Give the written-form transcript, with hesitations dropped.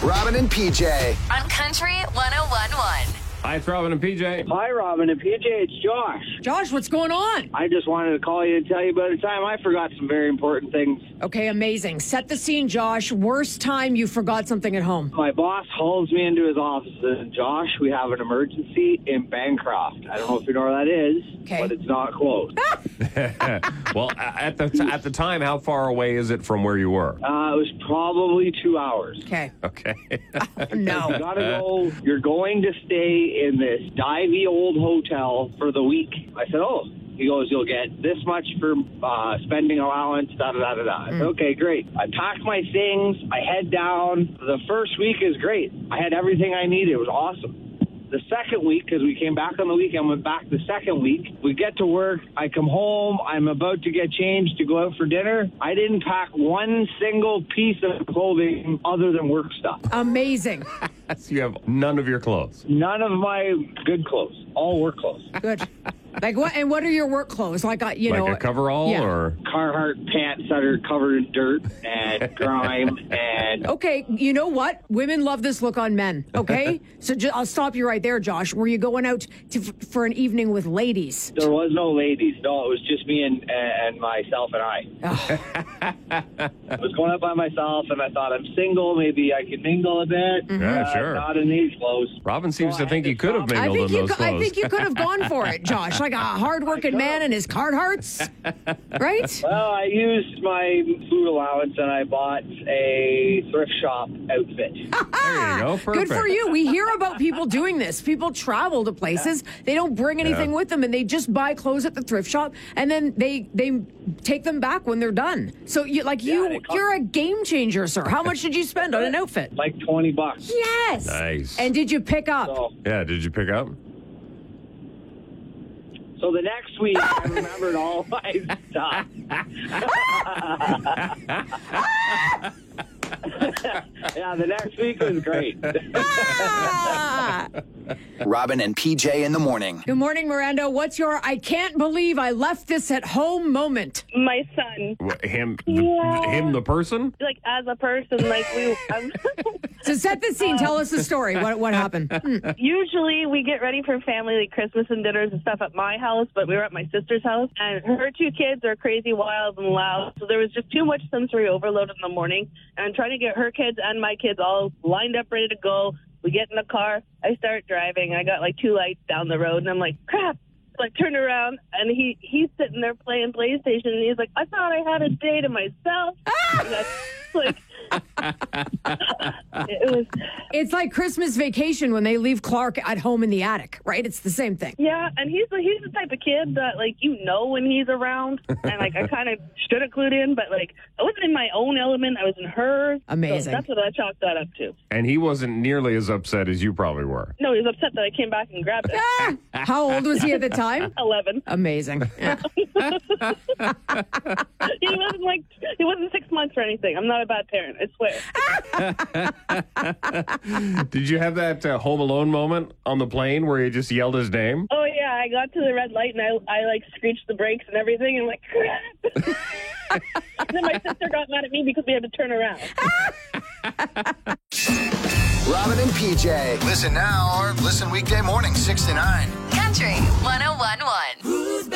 Robin and PJ. On Country 101.1. Hi, it's Robin and PJ. Hi, Robin and PJ. It's Josh. Josh, what's going on? I just wanted to call you and tell you about a time I forgot some very important things. Okay, amazing. Set the scene, Josh. Worst time you forgot something at home. My boss hauls me into his office and, Josh, we have an emergency in Bancroft. I don't know if you know where that is, but it's not close. Well, at the time, how far away is it from where you were? It was probably 2 hours. Okay. Okay. No. You gotta go. You're going to stay in this divey old hotel for the week. I said, oh. He goes, you'll get this much for spending allowance, da-da-da-da-da. I said, okay, great. I pack my things. I head down. The first week is great. I had everything I needed. It was awesome. The second week, because we came back on the weekend, went back the second week. We get to work. I come home. I'm about to get changed to go out for dinner. I didn't pack one single piece of clothing other than work stuff. Amazing. So you have none of your clothes. None of my good clothes. All work clothes. Good. Like what? And what are your work clothes? Like Like a coverall or? Carhartt pants that are covered in dirt and grime and... Okay, you know what? Women love this look on men, okay? So I'll stop you right there, Josh. Were you going out for an evening with ladies? There was no ladies. No, it was just me and myself and I. I was going out by myself, and I thought, I'm single. Maybe I can mingle a bit. Yeah, sure. Not in these clothes. Robin seems to think he could have mingled in those clothes. I think you could have gone for it, Josh. Like a hard-working man in his Carhartts, right? Well, I used my food allowance, and I bought a thrift shop outfit. There you go. Perfect. Good for you. We hear about people doing this. People travel to places. They don't bring anything with them, and they just buy clothes at the thrift shop, and then they take them back when they're done. So you're a game changer, sir. How much did you spend on an outfit? Like $20. Yes. Nice. And did you pick up? Yeah, did you pick up? So the next week, I remembered all my stuff. Yeah, the next week was great. Robin and PJ in the morning. Good morning, Miranda. What's your I can't believe I left this at home moment? My son. Him, the person? Like, as a person, like, So set the scene. Tell us the story. What happened? Usually we get ready for family, like Christmas and dinners and stuff at my house, but we were at my sister's house, and her two kids are crazy, wild, and loud, so there was just too much sensory overload in the morning, and I'm trying to get her kids and my kids all lined up, ready to go. We get in the car. I start driving. I got like 2 lights down the road, and I'm like, crap. So I turn around, and he's sitting there playing PlayStation, and he's like, I thought I had a day to myself. And I, like, It's like Christmas Vacation when they leave Clark at home in the attic, right? It's the same thing. Yeah, and he's the type of kid that, like, when he's around, and, like, I kind of should have clued in, but, like, I wasn't in my own element. I was in hers. Amazing. So that's what I chalked that up to. And he wasn't nearly as upset as you probably were. No, he was upset that I came back and grabbed it. How old was he at the time? 11. Amazing. Yeah. He wasn't 6 months or anything. I'm not a bad parent, I swear. Did you have that Home Alone moment on the plane where you just yelled his name? Oh, yeah, I got to the red light, and I like, screeched the brakes and everything, and I'm like, crap. And then my sister got mad at me because we had to turn around. Robin and PJ. Listen now or listen weekday morning 6 to 9. Country 101.1.